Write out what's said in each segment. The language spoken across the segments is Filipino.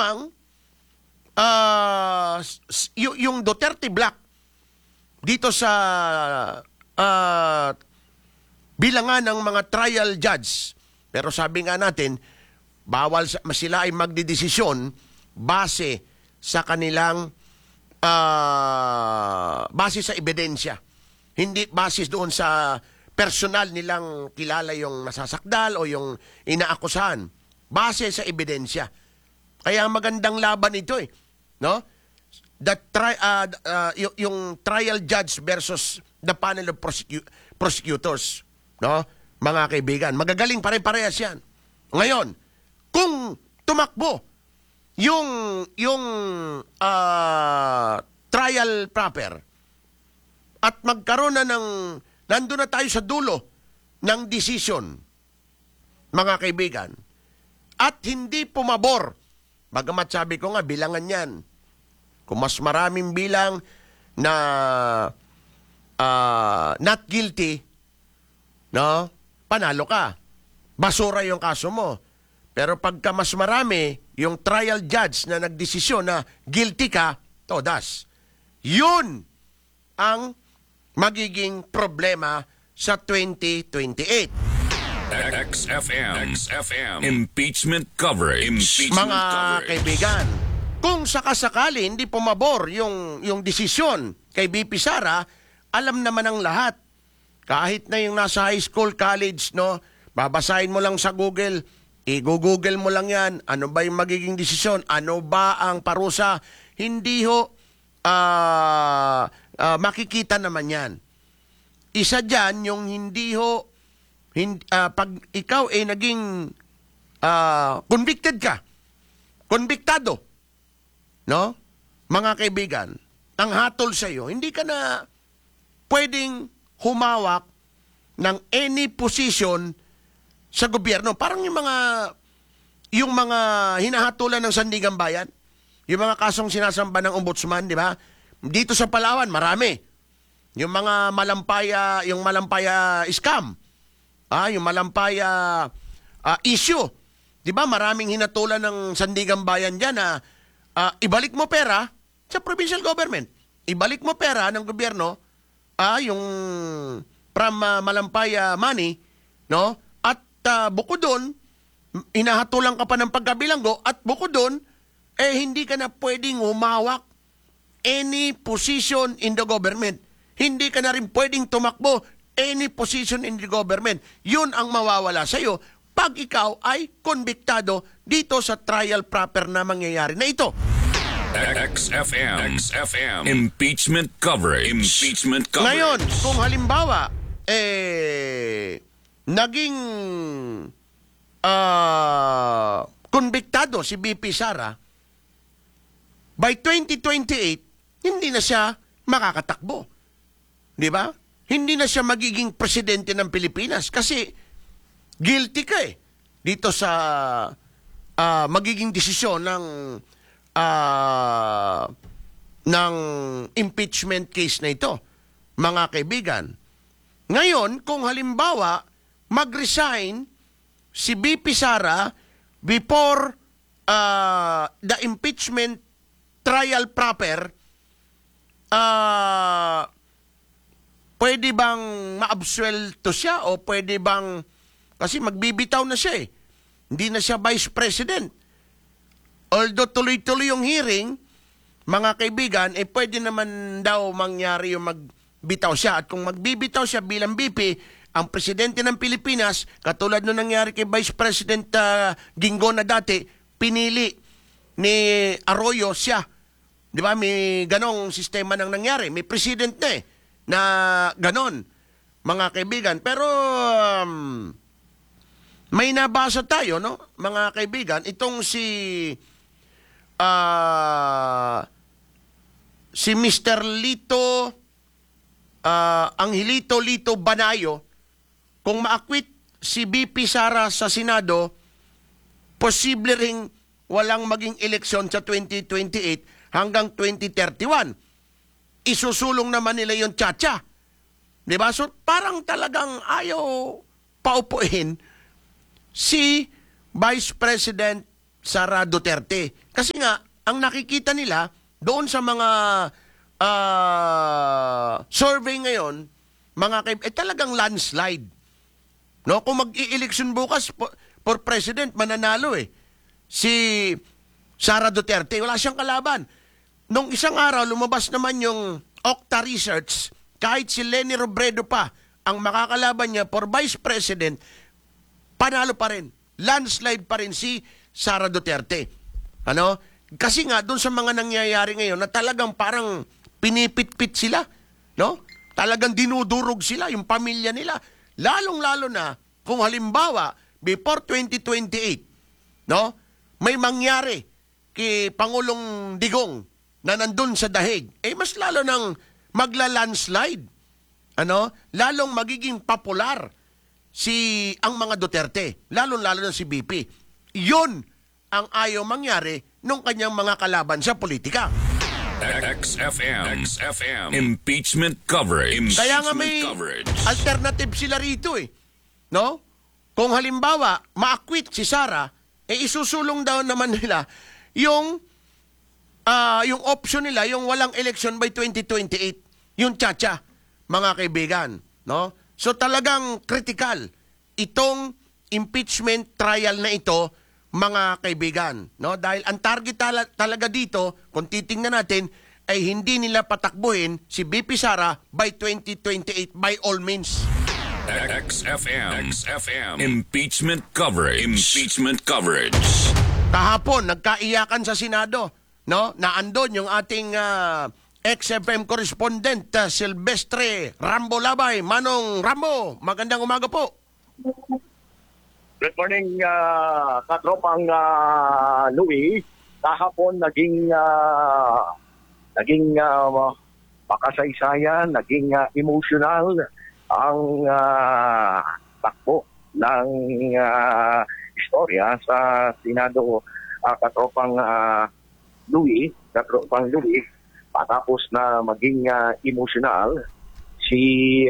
lamang yung Duterte Black dito sa bilangan ng mga trial judge. Pero sabi nga natin, bawal sila ay magdidesisyon base sa kanilang base sa ebidensya. Hindi base doon sa personal nilang kilala yung nasasakdal o yung inaakusahan. Base sa ebidensya. Kaya magandang laban ito eh. No? Yung trial judge versus the panel of prosecutors. No? Mga kaibigan. Magagaling pare-parehas yan. Ngayon, kung tumakbo yung trial proper at magkaroon na nandun na tayo sa dulo ng decision, mga kaibigan, at hindi pumabor, bagamat sabi ko nga, bilangan yan. Kung mas maraming bilang na not guilty, no, panalo ka. Basura yung kaso mo. Pero pagka mas marami, yung trial judge na nagdesisyon na guilty ka, todas. Yun ang magiging problema sa 2028. XFM. Impeachment coverage. Mga kaibigan, kung sakasakali hindi pumabor yung desisyon kay BP Sara, alam naman ang lahat. Kahit na yung nasa high school, college, no, babasahin mo lang sa Google, i-google mo lang yan, ano ba yung magiging desisyon, ano ba ang parusa, hindi ho makikita naman yan. Isa dyan, yung hindi ho, pag ikaw ay naging convicted ka, konbiktado, no? Mga kaibigan, ang hatol sa iyo, hindi ka na pwedeng humawak ng any position sa gobyerno. Parang yung mga hinahatulan ng Sandigan Bayan, yung mga kasong sinasamba ng ombudsman, di ba? Dito sa Palawan, marami. Yung mga malampaya scam, yung malampaya issue. Di ba? Maraming hinatulan ng Sandigan Bayan dyan na ibalik mo pera sa provincial government. Ibalik mo pera ng gobyerno, yung from malampaya money, no? At bukod doon, hinahatulan ka pa ng pagkabilanggo at bukod doon, hindi ka na pwedeng humawak any position in the government. Hindi ka na rin pwedeng tumakbo any position in the government. Yun ang mawawala sa'yo pag ikaw ay konbiktado dito sa trial proper na mangyayari na ito. XFM. Impeachment coverage. Ngayon, kung halimbawa, naging konbiktado si BP Sara, by 2028, hindi na siya makakatakbo. Di ba? Hindi na siya magiging presidente ng Pilipinas kasi guilty ka dito sa magiging desisyon ng impeachment case na ito, mga kaibigan. Ngayon, kung halimbawa mag-resign si BP Sara before the impeachment trial proper, pwede bang ma-absuelto siya o pwede bang, kasi magbibitaw na siya hindi na siya vice president. Although tuloy-tuloy yung hearing, mga kaibigan, pwede naman daw mangyari yung magbitaw siya. At kung magbibitaw siya bilang BP, ang presidente ng Pilipinas, katulad nung nangyari kay Vice President Gingo na dati, pinili ni Arroyo siya. Di ba? May ganong sistema nang nangyari. May president na na ganon, mga kaibigan. Pero may nabasa tayo, no? Mga kaibigan, itong si Mr. Lito Angelito Lito Banayo, kung ma-acquit si BP Sara sa Senado, posible ring walang maging eleksyon sa 2028 hanggang 2031. Isusulong naman nila yung tsa-tsa. Diba? So parang talagang ayaw paupuin si Vice President Sara Duterte. Kasi nga, ang nakikita nila doon sa mga survey ngayon, talagang landslide. No, kung mag-i-eleksyon bukas for president, mananalo si Sara Duterte, wala siyang kalaban. Nung isang araw, lumabas naman yung Okta Research, kahit si Leni Robredo pa, ang makakalaban niya for vice president, panalo pa rin. Landslide pa rin si Sara Duterte. Ano? Kasi nga, doon sa mga nangyayari ngayon, na talagang parang pinipit-pit sila. No? Talagang dinudurog sila, yung pamilya nila. Lalong-lalo na kung halimbawa before 2028, no? May mangyari kay Pangulong Digong na nandun sa dahig, mas lalo nang magla-landslide. Ano? Lalong magiging popular ang mga Duterte, lalong-lalo na si BP. Yun ang ayaw mangyari nung kanyang mga kalaban sa politika. XFM. Impeachment coverage. Kaya nga may alternative sila rito No? Kung halimbawa, ma-acquit si Sara, isusulong daw naman nila yung option nila, yung walang election by 2028. Yung tsa-tsa, mga kaibigan. No? So talagang critical itong impeachment trial na ito, mga kaibigan, no? Dahil ang target talaga dito, kung titingnan natin, ay hindi nila patakbuhin si BP Sara by 2028 by all means. XFM. Impeachment coverage. Kahapon, nagkaiyakan sa Senado, no? Naandon yung ating XFM correspondent, Silvestre Rambo Labay. Manong Rambo, magandang umaga po. Good morning, katropang Louie. Kahapon naging makasaysayan, naging emotional ang takbo ng istorya sa Senado, katropang Louie, patapos na maging emotional si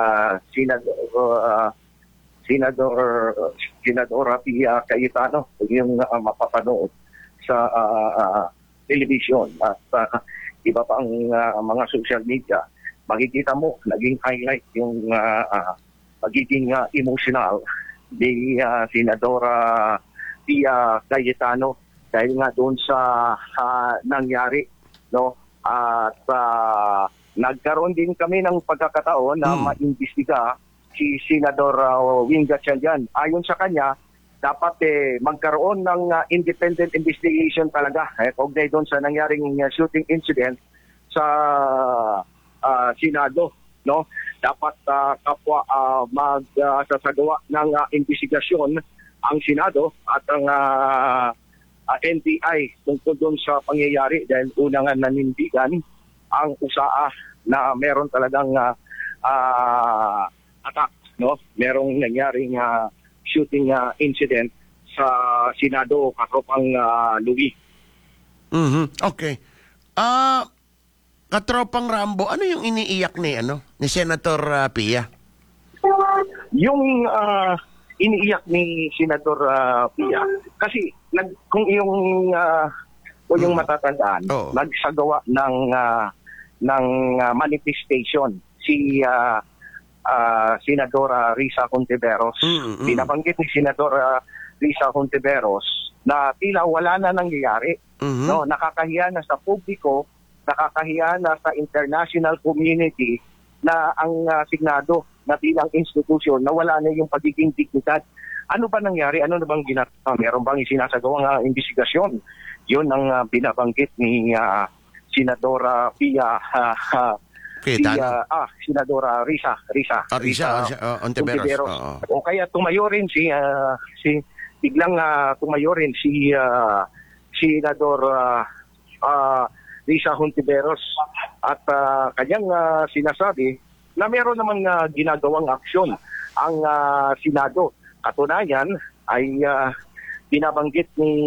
Senadora Pia Cayetano, yung mapapanood sa television at iba pang mga social media. Makikita mo, naging highlight yung magiging emotional ni Senadora Pia Cayetano dahil nga doon sa nangyari, no? At nagkaroon din kami ng pagkakataon na maimbestiga si Senador Wing Gatchalian. Ayon sa kanya, dapat magkaroon ng independent investigation talaga. Kaugnay doon sa nangyaring shooting incident sa Senado, no? Dapat kapwa magsasagawa ng investigasyon ang Senado at ang NBI tungkol doon sa pangyayari dahil unang nanindigan ang USAA na meron talagang attack, no? Merong nangyaring shooting incident sa Senado, katropang Louie. Okay. Katropang Rambo, ano yung iniiyak ni Senator Pia? Yung iniiyak ni Senador Pia kasi kung yung matatandaan, nagsagawa ng manifestation si Senadora Risa Hontiveros. Binabanggit ni Senadora Risa Hontiveros na tila wala na nangyayari. No, nakakahiya na sa publiko, nakakahiya na sa international community na ang Senado na bilang institusyon na wala na yung pagiging dignidad. Ano ba nangyari? Ano na bang ginagawa? Meron bang isinasagawang investigasyon? Yun ang binabanggit ni Senadora Pia Senadora Risa Hontiveros. O kaya tumayo rin biglang tumayo rin si Senador Risa Hontiveros at kanyang sinasabi na meron namang ginagawang aksyon ang Senado. Katunayan ay binabanggit ni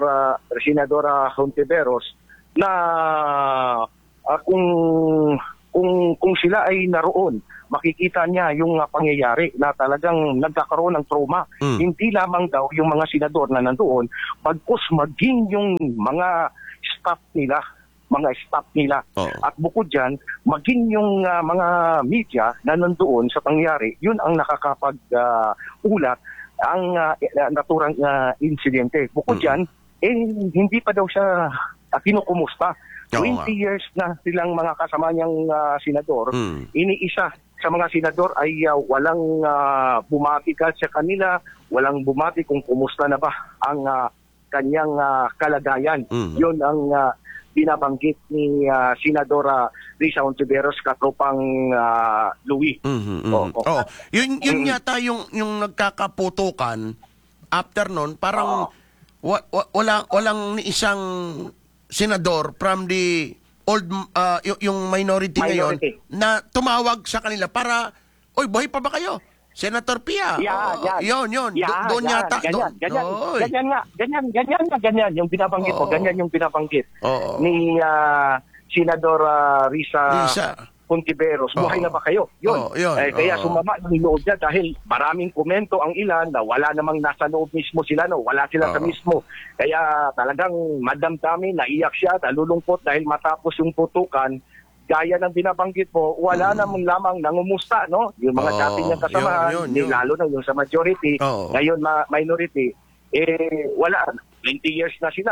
Senadora Hontiveros na kung kung sila ay naroon, makikita niya yung pangyayari na talagang nagkakaroon ng trauma. Hindi lamang daw yung mga senador na nandoon, bagkus maging yung mga staff nila. Oo. At bukod dyan, maging yung mga media na nandoon sa pangyayari, yun ang nakakapag-ulat ang naturang insidente. Bukod dyan, hindi pa daw siya kinukumusta. Oo 20 nga. years na silang mga kasama niyang senador. Iniisa sa mga senador ay walang bumati ka sa kanila, walang bumati kung kumusta na ba ang kanyang kalagayan. Yun ang binabanggit ni Senadora Risa Hontiveros, katropang Louis. Oo. Oh, yun yata yung nagkakaputukan after nun, parang walang ni isang senador from the old yung minority ngayon na tumawag sa kanila para, oy, buhay pa ba kayo? Senator Pia. Yun. Doon yata. Ganyan yung binabanggit mo. Ganyan yung binabanggit ni Senador Risa Hontiveros. Buhay na ba kayo? Yun. Kaya sumama yung loob niya dahil maraming komento ang ilan na wala namang nasa loob mismo sila. No? Wala sila sa mismo. Kaya talagang madamdamin, naiyak siya, nalulungkot dahil matapos yung putukan. Gaya ng binabanggit mo, wala namang lamang nangumusta, no? Yung mga dati niyang kasamahan, lalo na yung sa majority, ngayon minority, wala. 20 years na sila.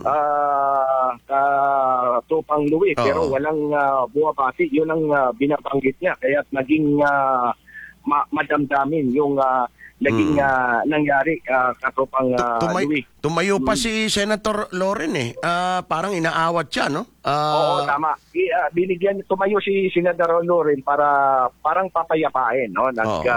Tropang Louis, pero walang buwabati. Yun ang binabanggit niya. Kaya naging madamdamin yung naging nangyari katropang Louis. Tumayo pa si Senator Loren parang inaawat siya, no? Oo, tama. Tumayo si Senador Loren para parang papayapain, no?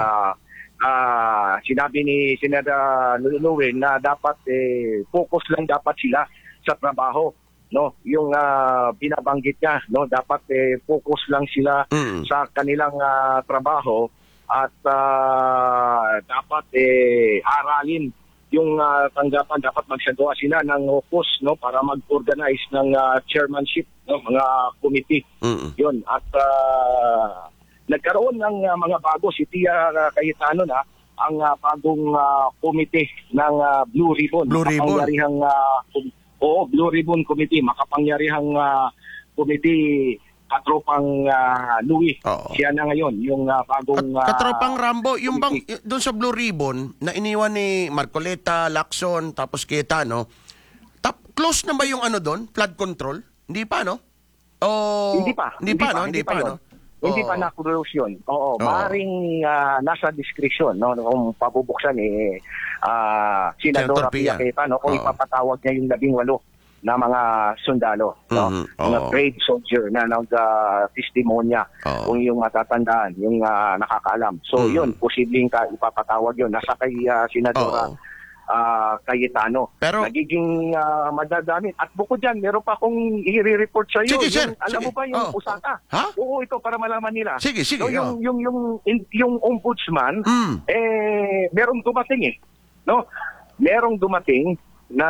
Sinabi ni Senador Loren na dapat focus lang dapat sila sa trabaho, no? Yung binabanggit niya, no? Dapat focus lang sila sa kanilang trabaho at dapat aralin yung tanggapan, dapat magsagawa sila ng focus, no, para mag-organize ng chairmanship, no, mga committee. Yun, at nagkaroon ng mga bago si Tia Cayetano na ang bagong committee ng Blue Ribbon. Blue Ribbon. Blue Ribbon Committee, makapangyarihang committee katropang Louis. Siya na ngayon, yung bagong... katropang Rambo, yung bang doon sa Blue Ribbon, na iniwan ni Marcoleta, Lacson, tapos Cayetano, close na ba yung doon? Flood control? Hindi pa, no? Hindi pa, no? Hindi pa na-close yun. Maaaring nasa discretion, no? Kung pabubuksan Senadora Pia Cayetano, kung ipapatawag niya yung 18 na mga sundalo, no? Mga brave soldier na nag-testimonya, kung yung matatandaan, yung nakakaalam. So yun, posibleng ipapatawag yun. Nasa kay Senadora Cayetano. Pero, nagiging madadamit. At bukod dyan, meron pa akong i-report sa iyo. Alam mo ba yung Osaka? Oo, ito para malaman nila. Sige. So, yung ombudsman, merong dumating no? Merong dumating na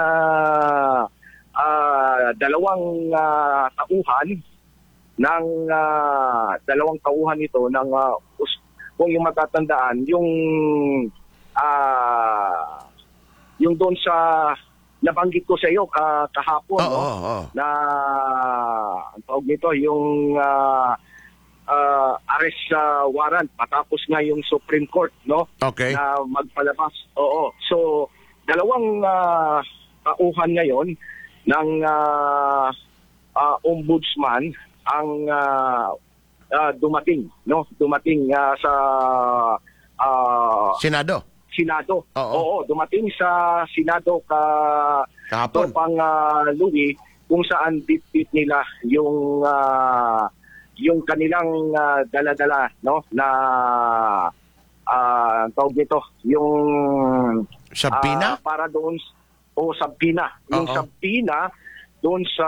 dalawang tauhan ito ng kung yung matatandaan yung doon sa nabanggit ko sa iyo kahapon na ang tawag nito yung arrest warrant matapos nga yung Supreme Court, no? Okay. Na magpalabas. So dalawang tauhan ngayon ng ombudsman ang dumating, no? Dumating sa Senado. Dumating sa Senado kahapon pang Louis, kung saan bit nila yung kanilang dala-dala, no, na tawag nito, yung Sabina? Para doon Sabina. Yung Sabina doon sa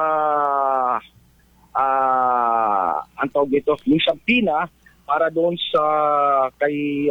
ang tawag nito, yung Sabina para doon sa kay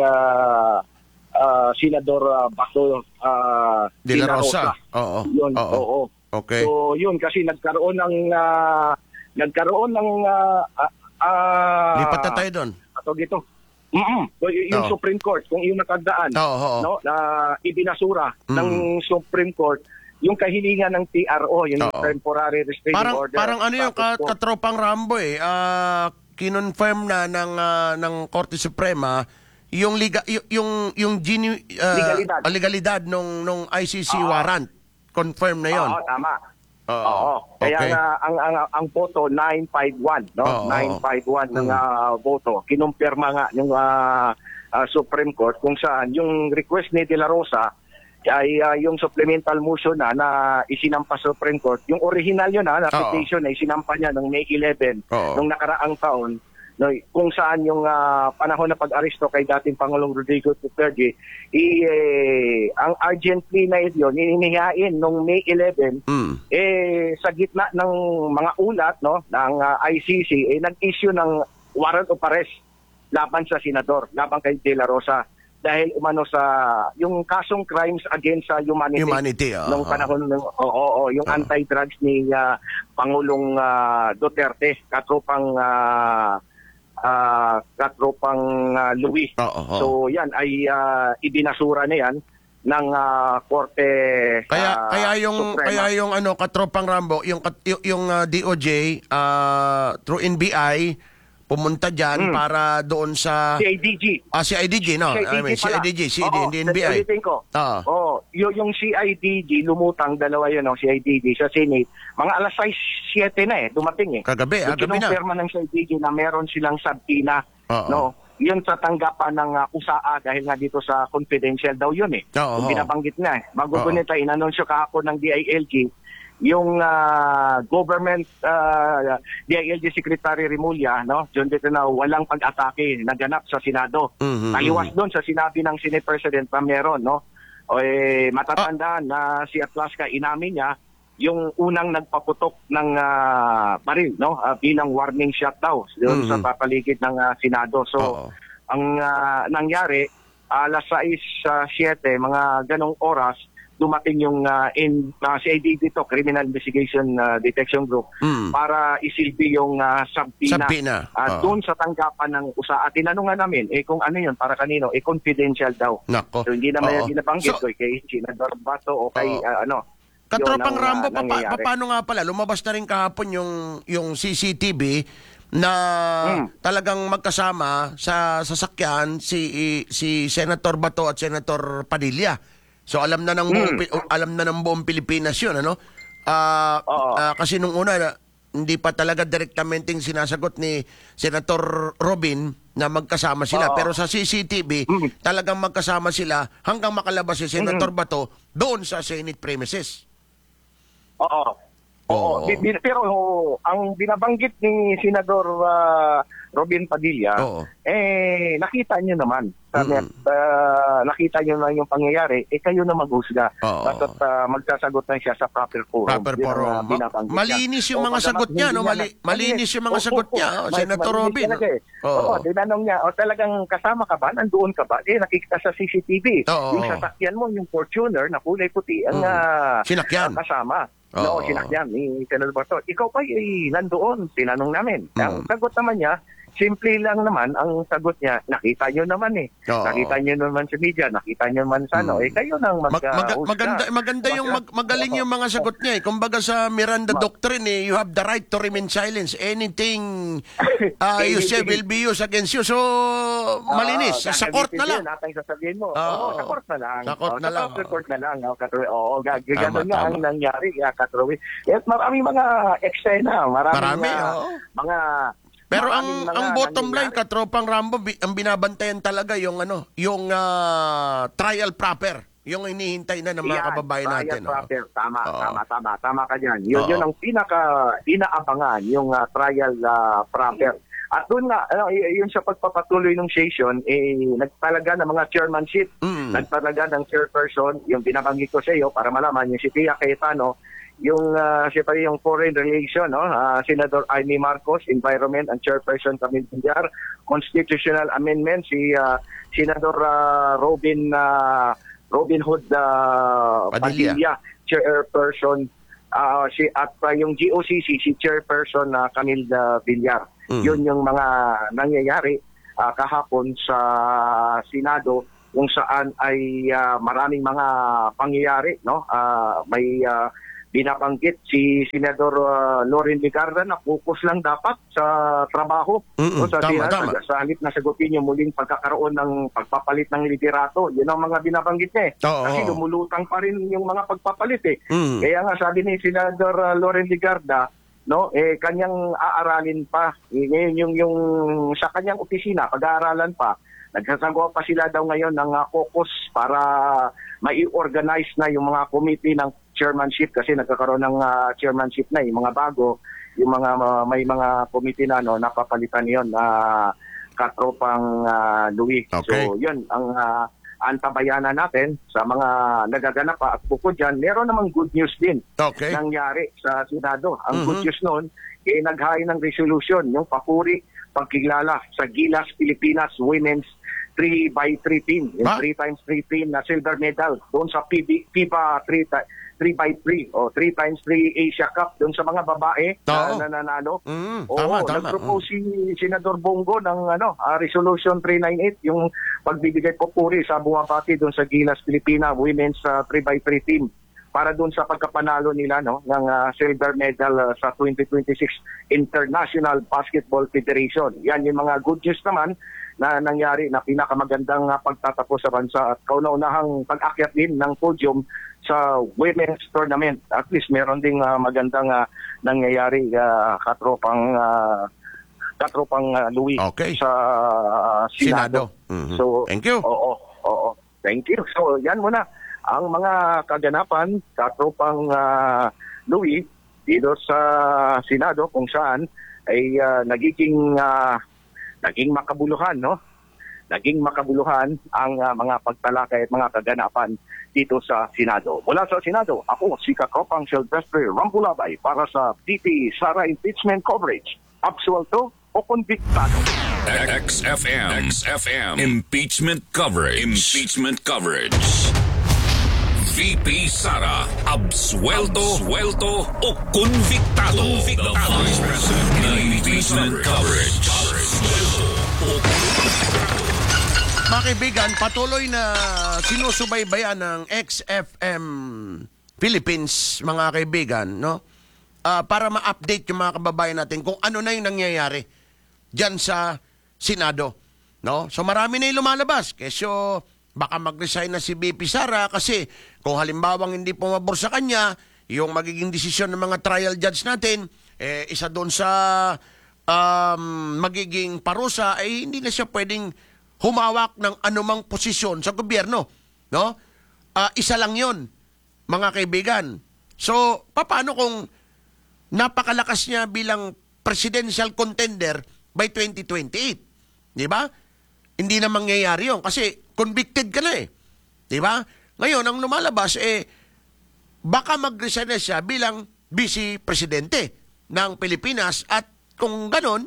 Senador Bato de la Rosa. Yun, Okay. So yun kasi nagkaroon ng Lipat na tayo doon. Ato dito. Yung Oo. Supreme Court, kung yung natagdaan, Oo. no, na ibinasura ng Supreme Court yung kahilingan ng TRO, yung Oo. temporary restraining order. Parang ano yung Status quo. katropang Rambo kinonfirm na ng Korte Suprema yung Legalidad. legalidad nung ICC warrant. Confirm na yon. Oo, tama. Oo. Oo. Kaya Okay. nga ang boto 951, no? Oo. 951 ng boto. Kinumpirma nga yung Supreme Court kung saan yung request ni De La Rosa ay yung supplemental motion na isinampa sa Supreme Court. Yung original yun na petition na isinampa niya noong May 11 Oo. nung nakaraang taon, no, kung saan yung panahon na pag-aresto kay dating Pangulong Rodrigo Duterte, ang Argentina yun, inihain noong May 11, sa gitna ng mga ulat, no, ng ICC, nag-issue ng warrant of arrest laban sa senador, laban kay De La Rosa. Dahil umano sa yung kasong crimes against sa humanity, nung panahon ng yung anti-drugs ni Pangulong Duterte, katropang Louis. So yan ay ibinasura na yan ng Korte Kaya yung katropang Rambo, yung DOJ through NBI pumunta diyan para doon sa CIDG. CIDG, no? CIDG, hindi NBI. Ulitin ko. Yung CIDG, lumutang, dalawa yun, CIDG sa Senate. Mga alas 6-7 na dumating Kagabi na. Kinumpirma ng CIDG na meron silang subpoena, no? Yun sa tanggapan ng USAA dahil nga dito sa confidential daw yun Kung binabanggit na Bago ko nito, inanunsyo kahapon ng DILG, yung government DILG Secretary Remulla, no, John dito na walang pag-atake naganap sa Senado. Taliwas doon sa sinabi ng Senate President na meron, no. Matatandaan na si Atlasca inamin niya yung unang nagpaputok ng baril, no, bilang warning shot daw doon sa papaligid ng Senado. So ang nangyari alas 6-7 mga ganong oras dumating yung CID dito, Criminal Investigation Detection Group, para isilbi yung subpoena. Doon sa tanggapan ng USAA. Tinanong nga namin, kung ano yun, para kanino, confidential daw. Nako. So, hindi naman yung binabanggit ko, kay Senador Bato o kay Katropang Rambo, paano nga pala? Lumabas na rin kahapon yung CCTV na talagang magkasama sa sasakyan si Senator Bato at Senator Padilla. So alam na ng buong Pilipinas 'yun, ano? Kasi nung una hindi pa talaga direktamente sinasagot ni Senator Robin na magkasama sila, pero sa CCTV talagang magkasama sila hanggang makalabas si Senator Bato doon sa Senate premises. Pero ang binabanggit ni Senador Robin Padilla, nakita niyo naman. Nakita niyo na yung pangyayari, kayo na maghusga. Dapat magsasagot na siya sa proper forum. Malinis yung mga sagot niya, no? Malinis yung mga sagot niya, Senator Robin. Tinanong niya, talagang kasama ka ba? Nandoon ka ba? Nakikita sa CCTV. Yung sasakyan mo, yung Fortuner na kulay puti, ang sinakyan. Kasama. Sinakyan ni Senator Bato. Ikaw pa nandoon, tinanong namin. Ang sagot naman niya, simple lang naman ang sagot niya. Nakita niyo naman Nakita niyo naman sa media, nakita niyo naman sa kayo nang maganda yung magaling yung mga sagot niya. Kumbaga sa Miranda Doctrine, you have the right to remain silent. Anything you say will be used against you. So malinis. Sa court na lang. Sasabihin mo. Sa court na lang. Sa court na lang. Sa court na lang. Gano'n nga ang nangyari. Katrowi. Maraming mga eksena. Maraming mga pero ang bottom line, Katropang Rambo, ang binabantayan talaga yung trial proper. Yung hinihintay na ng mga kababayan natin. Trial proper. Tama ka dyan. Yun ang inaabangan, yung trial proper. At doon nga, yun sa pagpapatuloy ng session, nagtalaga ng mga chairmanship, nagtalaga ng chairperson, yung binabanggit ko sa iyo para malaman, yung si Pia Cayetano, yung siyempre yung foreign relation, Senator Amy Marcos, Environment and Chairperson Camille Villar, Constitutional Amendment si Senator Robin Hood Padilla, Chairperson yung GOCC, si Chairperson na Camille Villar. Mm. Yun yung mga nangyayari kahapon sa Senado, kung saan ay maraming mga pangyayari, no? May binabanggit si Senador Loren Ligarda na focus lang dapat sa trabaho. Mm-mm, Sa tama, Senado, tama. sa halip na sagutin yung muling pagkakaroon ng pagpapalit ng liderato. Yun ang mga binabanggit niya eh. Oo. Kasi lumulutang pa rin yung mga pagpapalit eh. Mm. Kaya nga sabi ni Senador Loren Ligarda, no, kanyang aaralin pa. Ngayon yung sa kanyang opisina, pag-aaralan pa. Nagsasagawa pa sila daw ngayon ng caucus para mai-organize na yung mga committee ng chairmanship, kasi nagkakaroon ng chairmanship na yung mga bago, yung mga may mga committee na napapalitan yon katropang Louis. Okay. So yun ang antabayanan natin sa mga nagaganap pa. At bukod dyan, meron namang good news din Okay. nangyari sa Senado. Ang good news noon, naghain ng resolution, yung papuri, pagkilala sa Gilas Pilipinas Women's 3x3 team. Yung Ba? 3x3 team na silver medal doon sa FIBA 3x3 o 3x3 Asia Cup doon sa mga babae Oo. na nananalo. Mm, Oo, tama. nag-propose si Senador Bongo ng Resolution 398, yung pagbibigay papuri sa bumabati doon sa Gilas Pilipinas Women's 3x3 team para doon sa pagkapanalo nila ng silver medal sa 2026 International Basketball Federation. Yan yung mga good news naman na nangyari, na pinakamagandang pagtatapos sa bansa at kauna-unahang pag-akyat din ng podium sa women's tournament. At least meron ding magandang nangyayari katropang Louis Okay. sa Senado. Mhm. So, Thank you. Oo. Thank you. So, yan muna ang mga kaganapan katropang Louis dito sa Senado, kung saan ay naging makabuluhan, no? Naging makabuluhan ang mga pagtalakay at mga kaganapan dito sa Senado. Mula sa Senado, ako si Kakopang Silvestre Rambulabay para sa DP Sara Impeachment Coverage. Absuelto o konbiktado? XFM. Impeachment coverage. Impeachment coverage. VP Sara, absuelto o convictado. The Vice President in Impeachment coverage. Mga kaibigan, patuloy na sinusubaybayan ng XFM Philippines, mga kaibigan, no? Para ma-update yung mga kababayan natin kung ano na yung nangyayari dyan sa Senado, no? So marami na yung lumalabas. Kesyo, baka mag-resign na si BP Sara kasi kung halimbawang hindi pumabor sa kanya, yung magiging desisyon ng mga trial judge natin, isa doon sa magiging parusa, ay hindi na siya pwedeng humawak ng anumang posisyon sa gobyerno, no? Isa lang 'yon, mga kaibigan. So, paano kung napakalakas niya bilang presidential contender by 2028? 'Di ba? Hindi na mangyayari 'yon kasi convicted ka na eh. 'Di ba? Ngayon ang lumalabas baka mag-resign na siya bilang vice presidente ng Pilipinas, at kung ganon,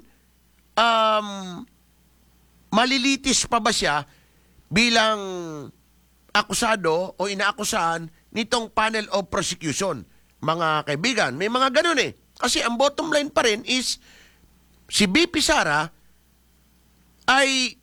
malilitis pa ba siya bilang akusado o inaakusahan nitong panel of prosecution? Mga kaibigan, may mga ganun eh. Kasi ang bottom line pa rin is si BP Sara ay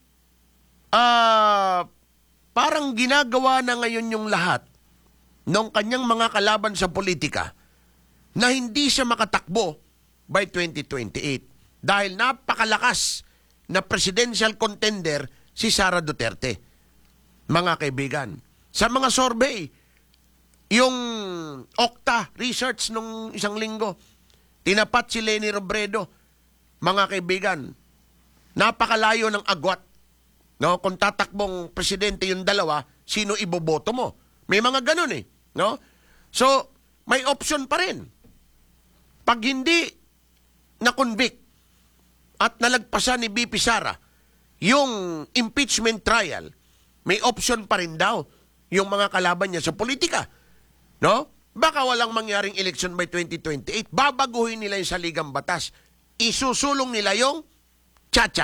parang ginagawa na ngayon yung lahat ng kanyang mga kalaban sa politika na hindi siya makatakbo by 2028 dahil napakalakas na presidential contender si Sara Duterte. Mga kaibigan, sa mga survey, yung Okta research nung isang linggo, tinapat si Leni Robredo, mga kaibigan, napakalayo ng agwat. No? Kung tatakbong presidente yung dalawa, sino iboboto mo? May mga ganun eh. No? So, may option pa rin. Pag hindi na-convict at nalagpasan ni BP Sara yung impeachment trial, may option pa rin daw yung mga kalaban niya sa politika. No? Baka walang mangyaring election by 2028. Babaguhin nila yung saligang batas. Isusulong nila yung chacha.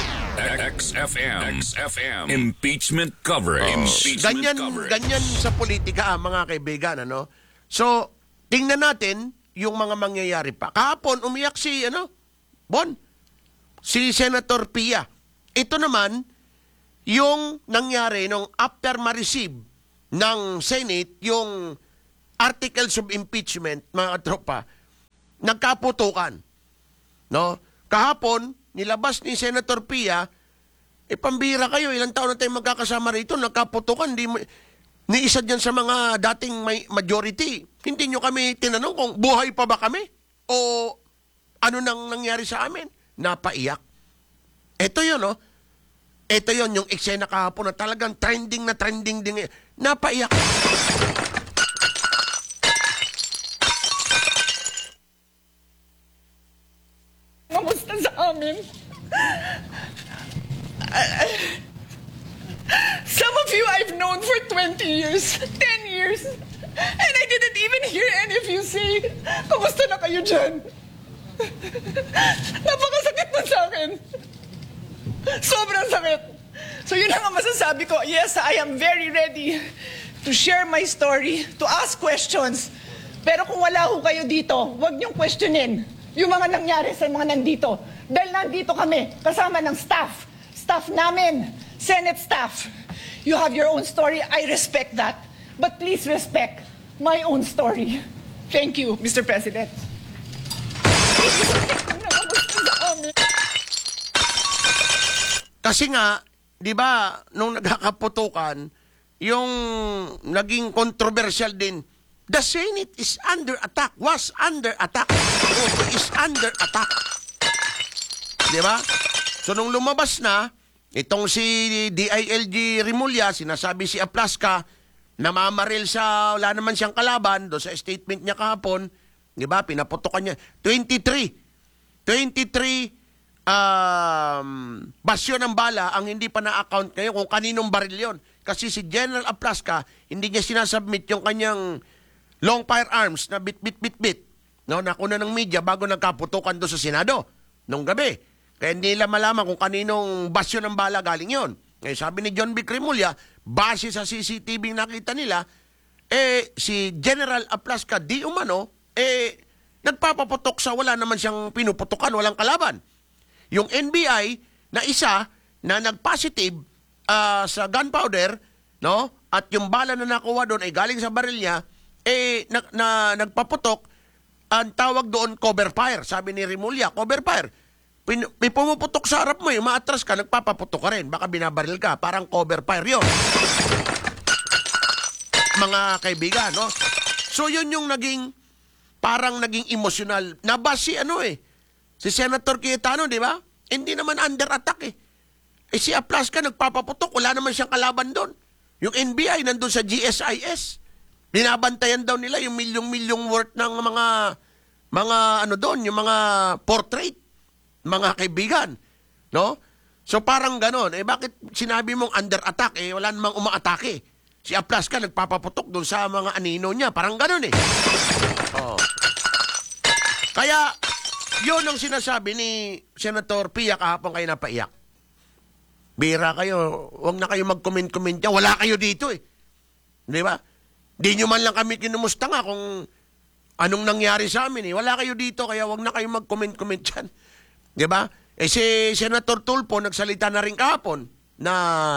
XFM. Impeachment coverage. Impeachment coverage. Ganyan sa politika, mga kaibigan, ano? So, tingnan natin yung mga mangyayari pa. Kahapon, umiyak si, Bon, si Senator Pia. Ito naman, yung nangyari nung after ma-receive ng Senate, yung articles of impeachment, mga tropa, nagkaputukan. No? Kahapon, nilabas ni Senator Pia, pambira kayo, ilang taon na tayo magkakasama rito, nagkaputukan, ni isa dyan sa mga dating may majority. Hindi nyo kami tinanong kung buhay pa ba kami? O ano nang nangyari sa amin? Napaiyak. Ito yun, no? Ito yun, yung eksena kahapon na talagang trending na trending din. Napaiyak. Kamusta sa amin? Some of you I've known for 20 years, 10 years, and I didn't even hear any of you say, kamusta na kayo dyan? Napakasakit mo sa akin. Sobrang sakit. So yun ang masasabi ko. Yes, I am very ready to share my story, to ask questions. Pero kung wala ho kayo dito, huwag niyong questionin yung mga nangyari sa mga nandito. Dahil nandito kami, kasama ng staff namin, Senate staff. You have your own story. I respect that. But please respect my own story. Thank you, Mr. President. Kasi nga, di ba, nung nagkakaputukan, yung naging controversial din, the Senate is under attack, was under attack, is under attack. Di ba? So nung lumabas na, itong si DILG Rimulya, sinasabi si Aplasca, namamaril sa, wala naman siyang kalaban, doon sa statement niya kahapon, di ba, pinaputokan niya, 23 basyo ng bala ang hindi pa na-account ngayon kung kaninong baril yon. Kasi si General Aplasca, hindi niya sinasubmit yung kanyang long firearms na bit. No, nakuna ng media bago nagkaputukan doon sa Senado nung gabi. Kaya hindi nila malaman kung kaninong basyo ng bala galing yon. Eh, sabi ni John B. Cremulya, base sa CCTV nakita nila, si General Aplasca di umano, nagpapaputok sa wala naman siyang pinuputukan, walang kalaban. Yung NBI na isa na nag-positive sa gunpowder, no? At yung bala na nakuha doon ay galing sa baril niya, nagpaputok, ang tawag doon cover fire. Sabi ni Rimulya, cover fire. May pumuputok sa harap mo, maatras ka, nagpapaputok ka rin. Baka binabaril ka, parang cover fire yun. Mga kaibigan, no? So yun yung parang naging emosyonal. Nabas si Senator Cayetano, di ba? Hindi naman under attack si Aplasca nagpapaputok, wala naman siyang kalaban doon. Yung NBI nandun sa GSIS. Binabantayan daw nila yung milyong-milyong worth ng mga doon, yung mga portrait, mga kaibigan. No? So parang ganon. Bakit sinabi mong under attack? Wala namang umaatake. Si Aplasca nagpapaputok doon sa mga anino niya. Parang ganon Oh. Kaya, yun ang sinasabi ni Senator Pia kahapon kayo napaiyak. Bira kayo, huwag na kayo mag-comment-comment dyan. Wala kayo dito Di ba? Di nyo man lang kami kinumusta nga kung anong nangyari sa amin Wala kayo dito, kaya huwag na kayo mag-comment-comment dyan. Di ba? Si Senator Tulfo nagsalita na rin kahapon na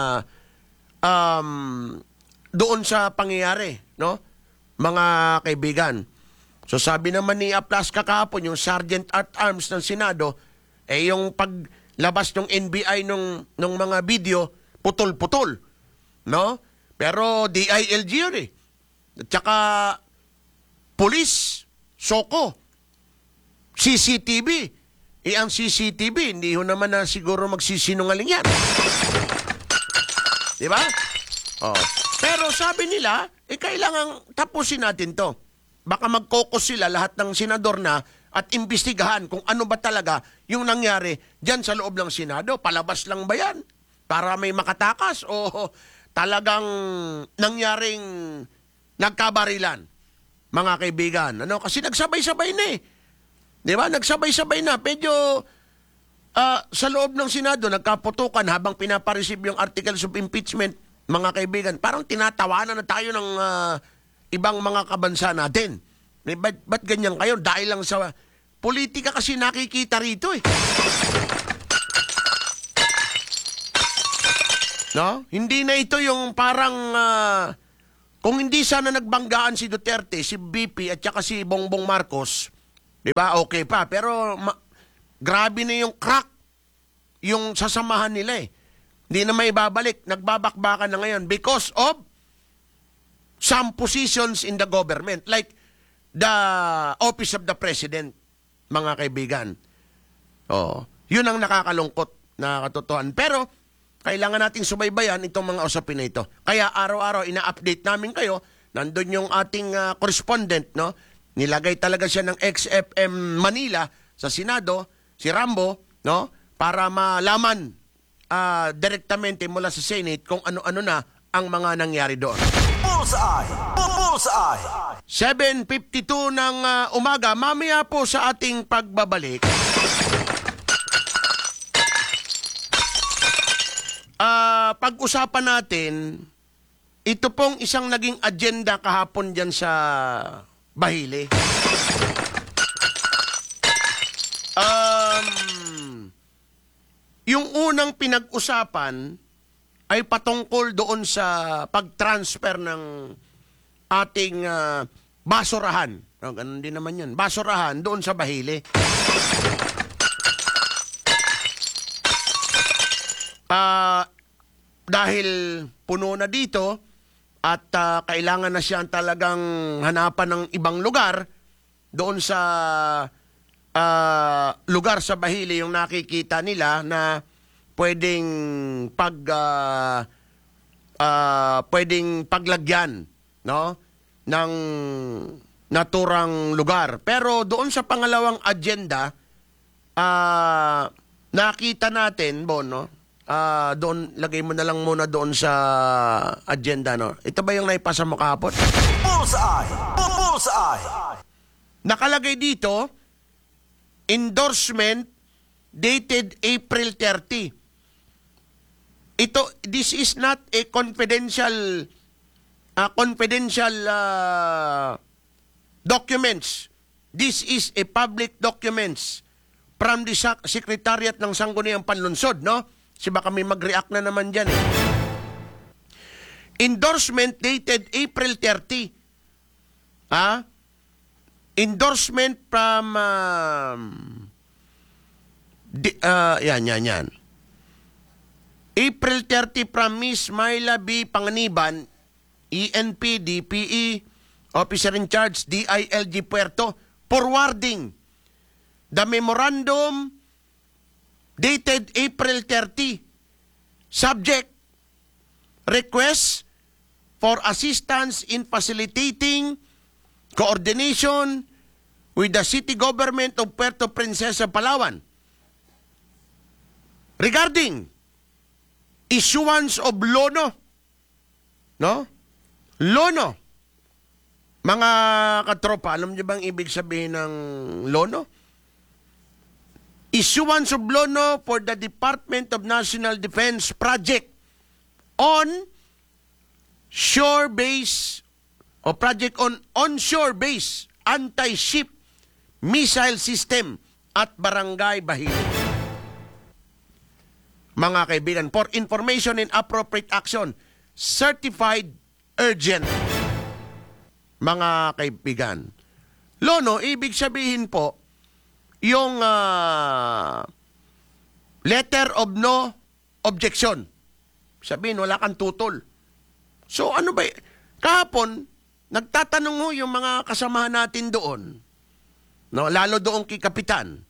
doon sa pangyayari, no? Mga kaibigan. So sabi naman ni Aplasca kahapon, yung Sergeant at Arms ng Senado, yung paglabas ng NBI nung mga video, putol-putol. No? Pero DILG yun At saka, police, SOCO, CCTV. Ang CCTV, hindi ho naman na siguro magsisinungaling yan. Diba? Pero sabi nila, kailangan tapusin natin to. Baka mag-caucus sila lahat ng senador na at imbestigahan kung ano ba talaga yung nangyari dyan sa loob ng Senado. Palabas lang ba yan? Para may makatakas? O talagang nangyaring nagkabarilan? Mga kaibigan. Kasi nagsabay-sabay na Di ba? Nagsabay-sabay na. Medyo sa loob ng Senado, nagkaputukan habang pinapareceive yung articles of impeachment, mga kaibigan. Parang tinatawanan na tayo ng ibang mga kabansa natin. Ba't ganyan kayo? Dahil lang sa politika kasi nakikita rito eh. No? Hindi na ito yung parang kung hindi sana nagbanggaan si Duterte, si BP at saka si Bongbong Marcos, 'di ba? Okay pa, pero grabe na yung crack yung sasamahan nila eh. Hindi na may babalik, nagbabakbakan na ngayon because of some positions in the government like the office of the president, mga kaibigan. Oh, 'yun ang nakakalungkot na katotohanan. Pero kailangan nating subaybayan itong mga usapin na ito. Kaya araw-araw ina-update namin kayo. Nandun yung ating correspondent, no? Nilagay talaga siya ng XFM Manila sa Senado, si Rambo, no? Para malaman direktamente mula sa Senate kung ano-ano na ang mga nangyari doon. Bullseye! Bullseye! 7:52 ng umaga, mamaya po sa ating pagbabalik. Pag-usapan natin, ito pong isang naging agenda kahapon dyan sa Bahili. Yung unang pinag-usapan ay patungkol doon sa pag-transfer ng ating basurahan. Ganun din naman yun. Basurahan doon sa Bahili. Dahil puno na dito at kailangan na siya talagang hanapan ng ibang lugar doon sa lugar sa Bahili yung nakikita nila na pwedeng pwedeng paglagyan, no, ng naturang lugar. Pero doon sa pangalawang agenda, nakita natin, no? Doon, lagay mo na lang muna doon sa agenda, no? Ito ba yung naipasa mo kahapon? Bullseye! Bullseye! Nakalagay dito, endorsement dated April 30. This is not a confidential documents. This is a public documents from the Secretariat ng Sangguniang Panlunsod, no? Kasi baka may mag-react na naman dyan eh. Endorsement dated April 30. Endorsement from yan. April 30 from Miss Myla B. Panganiban, ENP, DPE, Officer in Charge, DILG Puerto, forwarding the memorandum dated April 30. Subject, request for assistance in facilitating coordination with the city government of Puerto Princesa, Palawan regarding issuance of lono. No? Lono. Mga katropa, alam niyo bang ibig sabihin ng lono? Issuance of lono for the Department of National Defense project on shore base o project on onshore base anti-ship missile system at Barangay Bahili. Mga kaibigan, for information and appropriate action, certified urgent. Mga kaibigan, lono, ibig sabihin po, yung letter of no objection. Sabihin, wala kang tutol. So ano ba? Kahapon, nagtatanong ho yung mga kasamahan natin doon, no, lalo doon kay Kapitan.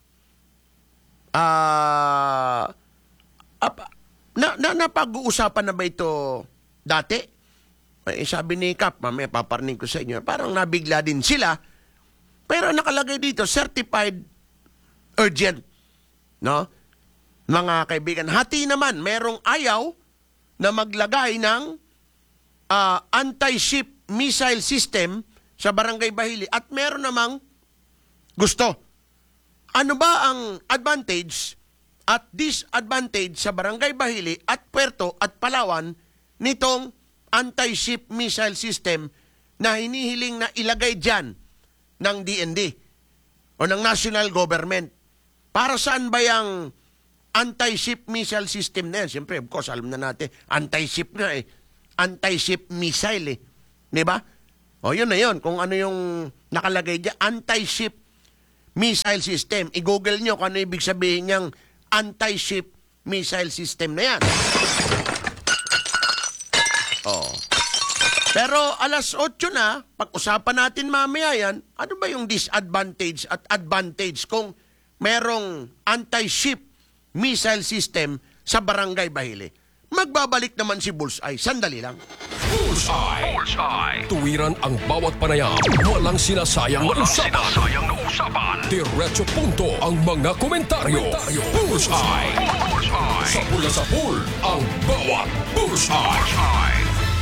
Napag-uusapan na ba ito dati? Sabi ni Kap, mamaya paparinig ko sa inyo, parang nabigla din sila. Pero nakalagay dito, certified urgent, no? Mga kaibigan, hati naman, merong ayaw na maglagay ng anti-ship missile system sa Barangay Bahili at meron namang gusto. Ano ba ang advantage at disadvantage sa Barangay Bahili at Puerto at Palawan nitong anti-ship missile system na hinihiling na ilagay dyan ng DND o ng national government. Para saan ba yung anti-ship missile system na yan? Siyempre, of course, alam na natin, anti-ship na eh. Anti-ship missile eh. Di ba? O yun na yun. Kung ano yung nakalagay dyan, anti-ship missile system. I-google nyo kung ano ibig sabihin niyang anti-ship missile system na yan. Oh. Pero alas 8 na, pag-usapan natin mamaya yan, ano ba yung disadvantage at advantage kung merong anti-ship missile system sa Barangay Bahili? Magbabalik naman si Bullseye. Sandali lang. Bullseye. Tuwiran ang bawat panayam. Walang sinasayang na usapan. Diretso punto ang mga komentaryo. Bullseye. Sa pula sa pool, ang bawat Bullseye.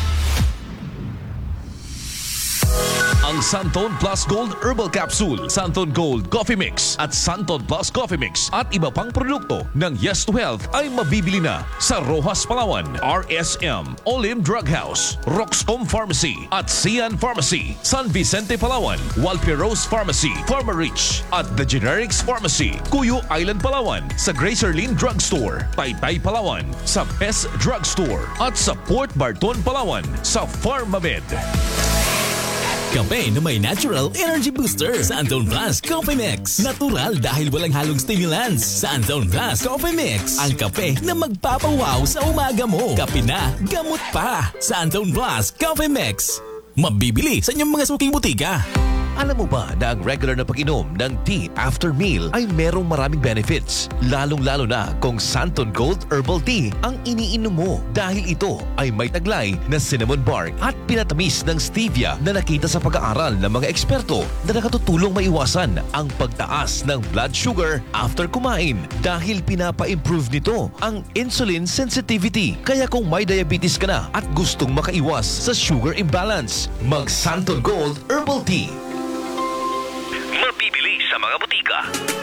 Ang Santon Plus Gold Herbal Capsule, Santon Gold Coffee Mix at Santon Plus Coffee Mix at iba pang produkto ng Yes to Health ay mabibili na sa Rojas Palawan, RSM, Olim Drug House, Roxcom Pharmacy at Sian Pharmacy, San Vicente Palawan, Walperos Pharmacy, Pharmarich at The Generics Pharmacy, Cuyo Island Palawan, sa Gracerlin Drugstore, Taytay Palawan, sa Best Drugstore at sa Port Barton Palawan sa Pharmamed. Kape na may natural energy booster. Santon Plus Coffee Mix. Natural dahil walang halong stimulants. Santon Plus Coffee Mix. Ang kape na magpapawaw sa umaga mo. Kape na, gamot pa. Santon Plus Coffee Mix. Mabibili sa inyong mga suking butika. Alam mo ba na ang regular na pag-inom ng tea after meal ay merong maraming benefits? Lalong-lalo na kung Santon Gold Herbal Tea ang iniinom mo dahil ito ay may taglay na cinnamon bark at pinatamis ng stevia na nakita sa pag-aaral ng mga eksperto na nakatutulong maiwasan ang pagtaas ng blood sugar after kumain dahil pinapa-improve nito ang insulin sensitivity. Kaya kung may diabetes ka na at gustong makaiwas sa sugar imbalance, mag Santon Gold Herbal Tea. Mabibili sa mga butika.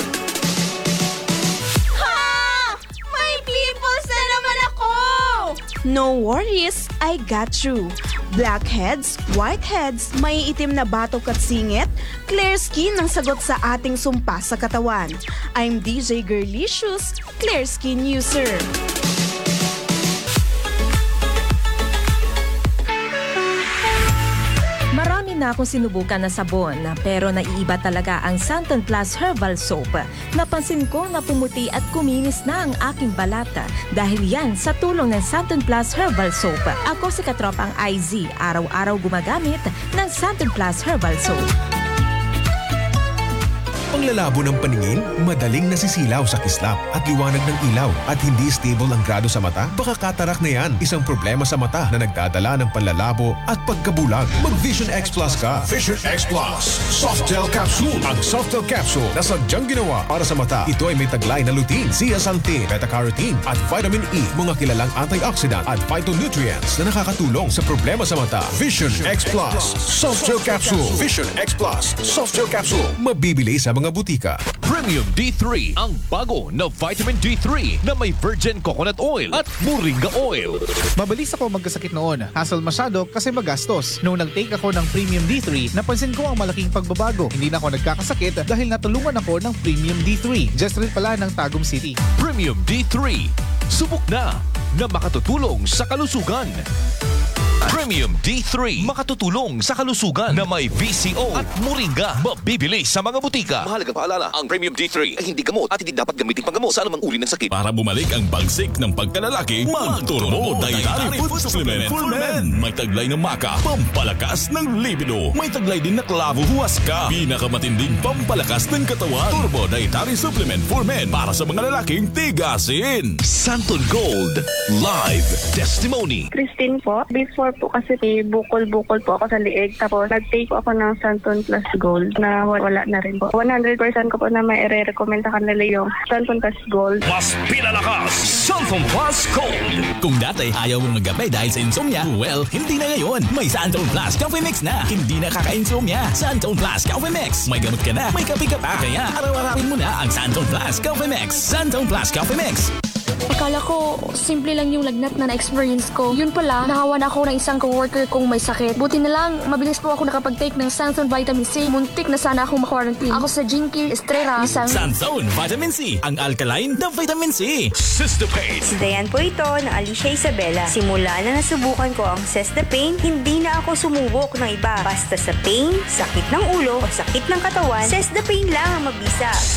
Ha! May pimples na naman ako! No worries, I got you. Blackheads, whiteheads, may itim na batok at singit, clear skin ang sagot sa ating sumpa sa katawan. I'm DJ Girlicious, clear skin user. Marami na akong sinubukan na sabon pero naiiba talaga ang Santon Plus Herbal Soap. Napansin ko na pumuti at kuminis na ang aking balat dahil yan sa tulong ng Santon Plus Herbal Soap. Ako si Katropang IZ, araw-araw gumagamit ng Santon Plus Herbal Soap. Panglalabo ng paningin, madaling nasisilaw sa kislap at liwanag ng ilaw at hindi stable ang grado sa mata? Baka katarak na yan, isang problema sa mata na nagdadala ng panlalabo at pagkabulag. Mag-Vision X Plus ka. Vision X Plus Softel Capsule. Ang Softel Capsule na sadyang ginawa para sa mata. Ito ay may taglay na lutein, zeaxanthin, beta-carotene at vitamin E, mga kilalang antioxidant at phytonutrients na nakakatulong sa problema sa mata. Vision X Plus Softel Capsule. Vision X Plus Softel Capsule. Mabibili sa mga butika. Premium D3, ang bago na vitamin D3 na may virgin coconut oil at moringa oil. Mabilis ako magkasakit noon. Hassle masyado kasi magastos. Nung nag-take ako ng Premium D3, napansin ko ang malaking pagbabago. Hindi na ako nagkakasakit dahil natulungan ako ng Premium D3. Just rin pala ng Tagum City. Premium D3, subok na makatutulong sa kalusugan. Premium D3, makatutulong sa kalusugan na may VCO at moringa. Mabibili sa mga butika. Mahalagang paalala, ang Premium D3 ay hindi gamot at hindi dapat gamitin panggamot sa anumang uri ng sakit. Para bumalik ang bagsik ng pagkalalaki, mag-Turbo Dietary Food Supplement for Men. May taglay ng maka, pampalakas ng libido. May taglay din na klavo huwaska, pinakamatinding pampalakas ng katawan. Turbo Dietary Supplement for Men para sa mga lalaking tigasin. Santon Gold Live Testimony. Christine po. Before po kasi bukol-bukol po ako sa liig. Tapos nag-take po ako ng Santon Plus Gold na wala na rin po. 100% ko po na may i-recommend sa kanila yung Santon Plus Gold. Mas pinalakas, Santon Plus Gold. Kung dati ayaw mong maggabi dahil sa insomnia, well, hindi na ngayon. May Santon Plus Coffee Mix na. Hindi na kaka-insomnia. Santon Plus Coffee Mix. May gamot ka na, may kape ka pa. Kaya araw-arawin mo na ang Santon Plus Coffee Mix. Santon Plus Coffee Mix. Akala ko, simple lang yung lagnat na na-experience ko. Yun pala, nahawa na ako ng isang coworker kong may sakit. Buti na lang, mabilis po ako nakapag-take ng Santon Vitamin C. Muntik na sana akong ma-quarantine. Ako sa Jinky Estrella, isang... Sanzone Vitamin C, ang alkaline na vitamin C. Cestipate. Si Dayan po ito na Alicia Isabela. Simula na nasubukan ko ang Cestipane, hindi na ako sumubok ng iba. Basta sa pain, sakit ng ulo o sakit ng katawan, Cestipane lang ang mabisa.